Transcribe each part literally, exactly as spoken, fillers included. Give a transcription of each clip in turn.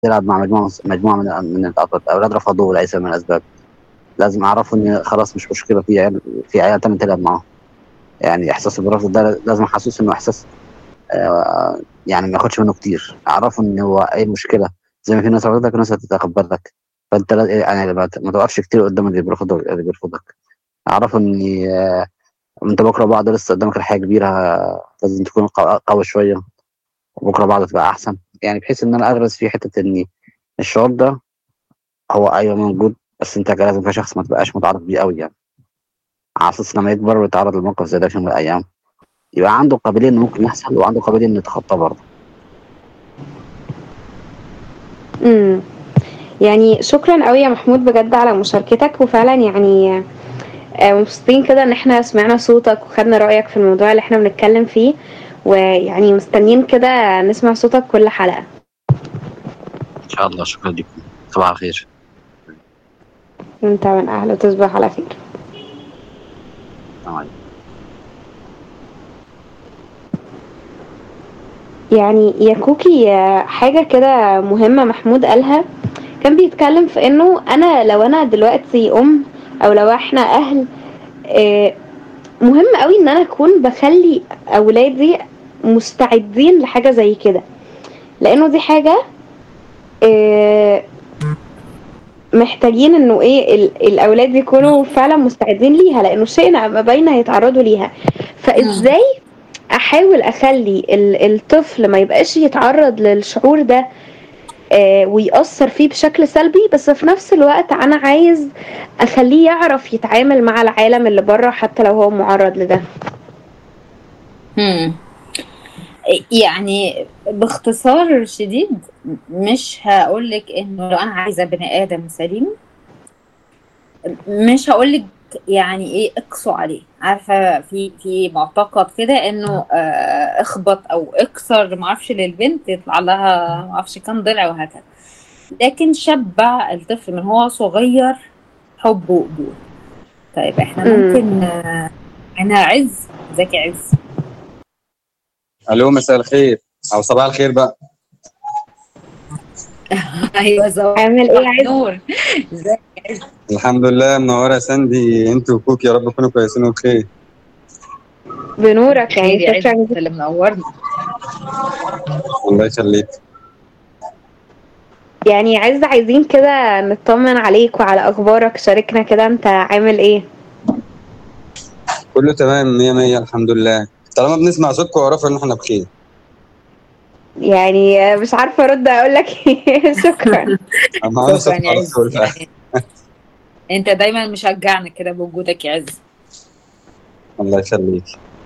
تلعب مع مجموعه مجموعه من من الاطفال، الاولاد رفضوه لاي سبب من الاسباب. لازم اعرفوا ان خلاص مش مشكله، في عيال في عيال تانية تلعب معاهم. يعني احساس بالرفض ده لازم احسسه انه احساس، آه يعني ما ياخدش منه كتير، اعرفه ان هو اي مشكله زي ما في ناس رفضتك ناس هتتقبلك. فانت لاز- يعني ما ما توقفش كتير قدام اللي بيرفضك اللي بيرفضك. اعرفه ان آه انت بكره بعض لسه قدامك الحياه كبيره، لازم تكون قو- قوي شويه، وبكره بعض تبقى احسن. يعني بحيث ان انا اغرس في حته ان الشعور ده هو ايوه موجود، بس انت لازم كشخص ما تبقاش متعرض بيه قوي يعني، على اساس لما يكبر ويتعرض لموقف زي ده في يوم من الايام يبقى عنده قابليه انه ممكن يحصل، وعنده قابليه انه يتخطى برضه. امم يعني شكرا قوي يا محمود بجد على مشاركتك، وفعلا يعني آه، مبسوطين كده ان احنا سمعنا صوتك وخدنا رأيك في الموضوع اللي احنا بنتكلم فيه، ويعني مستنيين كده نسمع صوتك كل حلقة. ان شاء الله، شكرا لكم، صباح الخير. انت من اهل وتصبح على خير. السلام عليكم. يعني يا كوكي، آه، حاجة كده مهمة محمود قالها، كان بيتكلم في انه انا لو انا دلوقتي ام او لو احنا اهل، آه، مهم قوي ان انا اكون بخلي اولادي مستعدين لحاجة زي كده، لانه دي حاجة آه، محتاجين انه ايه ال- الاولاد يكونوا فعلا مستعدين ليها، لانه شيء ما بين هيتعرضوا ليها. مم. فازاي احاول اخلي ال- الطفل ما يبقاش يتعرض للشعور ده آه، ويأثر فيه بشكل سلبي، بس في نفس الوقت انا عايز اخليه يعرف يتعامل مع العالم اللي بره حتى لو هو معرض لده. مم. يعني باختصار شديد، مش هقولك انه لو انا عايزه بني ادم سليم، مش هقولك يعني ايه اقسو عليه. عارفه في في معتقد كده انه آه، اخبط او اكسر معرفش للبنت يطلع لها معرفش كام ضلع وهكذا، لكن شبع الطفل من هو صغير حب وقبول. طيب احنا امم ممكن آه، انا عز ازيك يا عز. الو، مساء الخير او صباح الخير بقى. ايوه صباح عامل ايه عايز؟ النور. ازيك يا عز؟ الحمد لله، منوره يا ساندي، انت وكوك يا رب تكونوا كويسين وبخير. بنورك بخير يعني، يا عز، شكرا انت جدا. اللي منورنا. الله يخليك. يعني عايز عايزين كده نطمن عليك وعلى اخبارك، شاركنا كده انت عامل ايه. كله تمام، مية مية الحمد لله. طالما بنسمع صوتكم اعرفوا ان احنا بخير. يعني مش عارفه ارد اقول لك ايه. شكرا. معانا شكرا صوتكم يا على عز، طول فعلا. يعني انت دايما مشجعنا كده بوجودك يا عز. الله يخليك.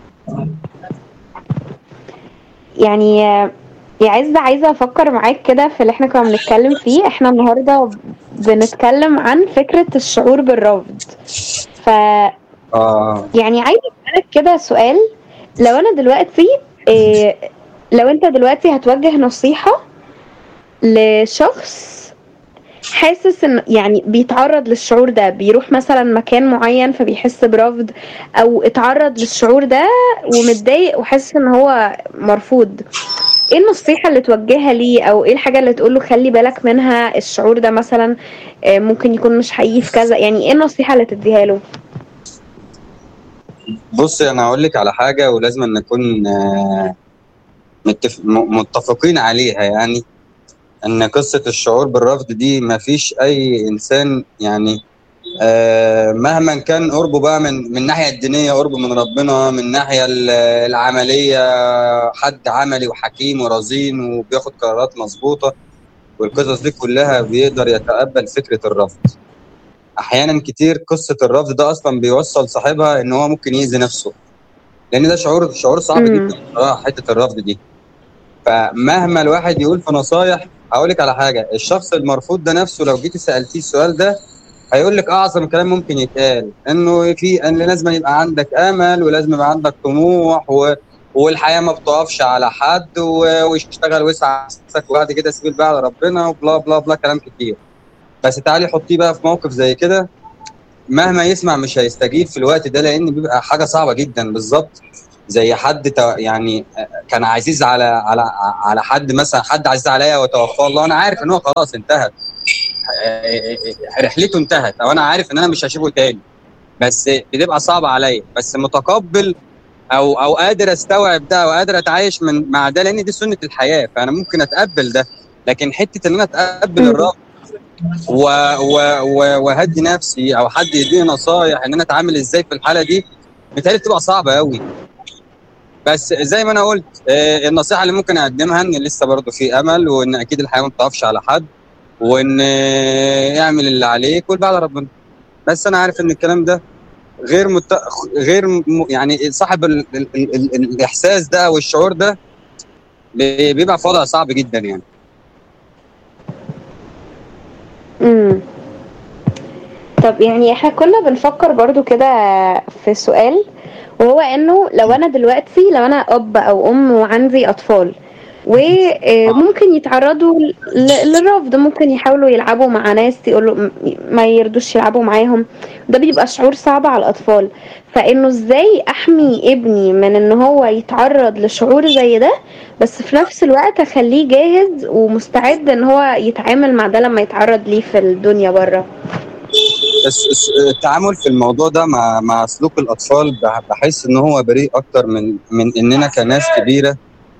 يعني يا عز عايزه افكر معاك كده في اللي احنا كنا بنتكلم فيه. احنا النهارده بنتكلم عن فكره الشعور بالرفض. ف اه يعني عايزه اسالك كده سؤال. لو انا دلوقتي إيه لو انت دلوقتي هتوجه نصيحه لشخص حاسس ان يعني بيتعرض للشعور ده، بيروح مثلا مكان معين فبيحس برفض، او اتعرض للشعور ده ومتضايق وحاسس ان هو مرفوض، ايه النصيحة اللي توجهها ليه، او ايه الحاجة اللي تقوله خلي بالك منها الشعور ده مثلا آه، ممكن يكون مش حقيقي في كذا؟ يعني ايه النصيحة اللي تديها له؟ بص، انا هقول لك على حاجه ولازم أن نكون آه، متف... م- متفقين عليها، يعني ان قصه الشعور بالرفض دي ما فيش اي انسان يعني آه، مهما كان قربه بقى من من الناحيه الدينيه، قربه من ربنا، من الناحيه ال- العمليه، حد عملي وحكيم ورزين وبياخد قرارات مظبوطه، والقصص دي كلها بيقدر يتقبل فكره الرفض. احيانا كتير قصه الرفض ده اصلا بيوصل صاحبها ان هو ممكن يأذي نفسه، لان ده شعور شعور صعب جدا امم بصراحه، حته الرفض دي. فمهما الواحد يقول في نصايح، هقول لك على حاجه، الشخص المرفوض ده نفسه لو جيتي سالتيه السؤال ده هيقول لك اعظم كلام ممكن يتقال، انه في ان لازم يبقى عندك امل، ولازم يبقى عندك طموح و... والحياه ما بتقفش على حد و... واشتغل واسعى نفسك، وبعد كده سيب الباقي على ربنا، وبلا بلا بلا كلام كتير. بس تعالي حطيه بقى في موقف زي كده، مهما يسمع مش هيستجيب في الوقت ده، لان بيبقى حاجه صعبه جدا بالظبط. زي حد تو- يعني كان عزيز على على على حد، مثلا حد عزيز عليا وتوفاه الله، انا عارف ان هو خلاص انتهت رحلته انتهت، او انا عارف ان انا مش هشوفه تاني، بس بتبقى صعبه عليا، بس متقبل او او قادر استوعب ده وقادر اتعايش من مع ده، لان دي سنه الحياه، فانا ممكن اتقبل ده. لكن حته ان انا اتقبل مم. الرفض و- و- و- واهدي نفسي، او حد يديني نصايح ان انا اتعامل ازاي في الحاله دي، بالتالي بتبقى صعبه قوي. بس زي ما انا قلت، آه، النصيحه اللي ممكن اقدمها ان لسه برضه في امل، وان اكيد الحياه ما بتقفش على حد، وان آه، اعمل اللي عليك والباقي على ربنا. بس انا عارف ان الكلام ده غير مت... غير م... يعني صاحب ال... ال... ال... ال... الاحساس ده او الشعور ده بي- بيبقى في وضع صعب جدا يعني. امم طب يعني احنا كنا بنفكر برضو كده في سؤال، وهو انه لو انا دلوقتي لو انا اب او ام وعندي اطفال وممكن يتعرضوا ل- للرفض، ممكن يحاولوا يلعبوا مع ناس يقولوا م- ما يردوش يلعبوا معاهم، ده بيبقى شعور صعب على الاطفال. فانه ازاي احمي ابني من ان هو يتعرض لشعور زي ده، بس في نفس الوقت اخليه جاهز ومستعد ان هو يتعامل مع ده لما يتعرض ليه في الدنيا بره. بس الس- التعامل في الموضوع ده مع مع سلوك الاطفال، بح- بحس ان هو بريء اكتر من من اننا كناس كبيره،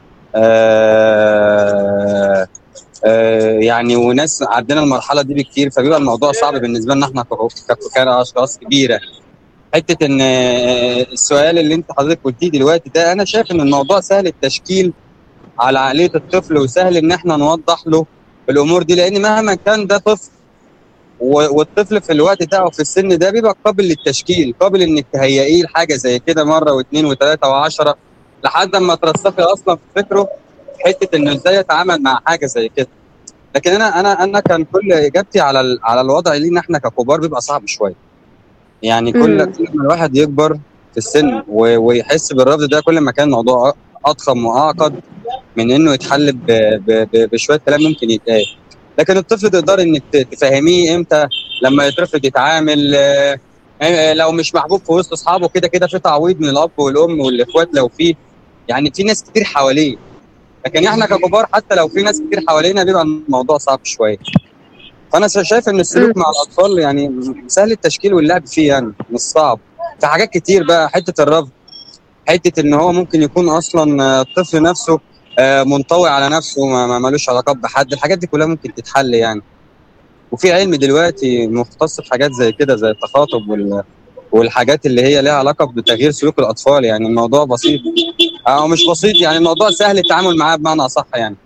آه آه يعني وناس عدينا المرحله دي بكتير، فبيبقى الموضوع صعب بالنسبه لنا احنا ك- ك- كاشخاص كبيره. حته ان آه، السؤال اللي انت حضرتك قلتيه دلوقتي ده، انا شايف ان الموضوع سهل التشكيل على عقليه الطفل، وسهل ان احنا نوضح له الامور دي، لان مهما كان ده طفل، و- والطفل في الوقت ده او في السن ده بيبقى قابل للتشكيل، قابل انك تهيئيه لحاجه زي كده مره واثنين وثلاثه وعشره، لحد ما ترسخي اصلا في فكره حته انه ازاي يتعامل مع حاجه زي كده. لكن انا انا انا كان كل اجابتي على ال- على الوضع لينا احنا ككبار بيبقى صعب شويه. يعني كل امم كل ما الواحد يكبر في السن و- ويحس بالرفض ده، كل ما كان الموضوع اضخم واعقد من انه يتحل ب- ب- ب- بشويه كلام ممكن يتقال. لكن الطفل تقدر انك ت- تفهميه امتى لما يترفض يتعامل، آه، آه، لو مش محبوب في وسط اصحابه، كده كده في تعويض من الاب والام والاخوات لو في، يعني في ناس كتير حواليه. لكن احنا ككبار حتى لو في ناس كتير حوالينا بيبقى الموضوع صعب شويه. فانا شايف ان السلوك مع الاطفال يعني سهل التشكيل واللعب فيه، يعني مش صعب. في حاجات كتير بقى، حته الرفض، حته ان هو ممكن يكون اصلا آه، الطفل نفسه آه، منطوي على نفسه، ما ما- ملوش علاقات بحد، الحاجات دي كلها ممكن تتحل يعني. وفي علم دلوقتي مختص في حاجات زي كده، زي التخاطب وال والحاجات اللي هي لها علاقه بتغيير سلوك الاطفال. يعني الموضوع بسيط او مش بسيط، يعني الموضوع سهل التعامل معاه بمعنى اصح يعني.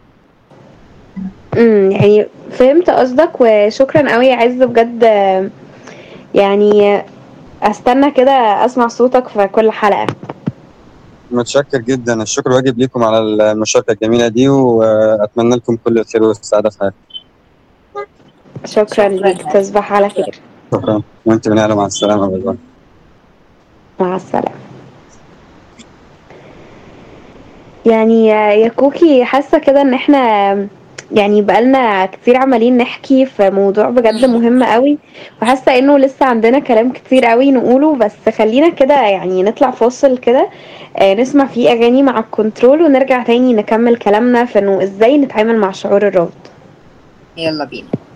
امم يعني فهمت قصدك، وشكرا قوي يا عز بجد. يعني استنى كده اسمع صوتك في كل حلقة. متشكر جدا، الشكر واجب ليكم على المشاركه الجميله دي، واتمنى لكم كل الخير والسعاده في حياتكم. شكرا ليك، تصبح على خير. شكرا، وانت من اهلا، مع السلامه، باي باي. مع السلامة. يعني يا كوكي، حاسة كده ان احنا يعني بقالنا كتير عمالين نحكي في موضوع بجد مهم قوي، وحاسة انه لسه عندنا كلام كتير قوي نقوله، بس خلينا كده يعني نطلع فاصل كده، آه، نسمع فيه اغاني مع الكنترول، ونرجع تاني نكمل كلامنا في انه ازاي نتعامل مع شعور الرفض. يلا بينا.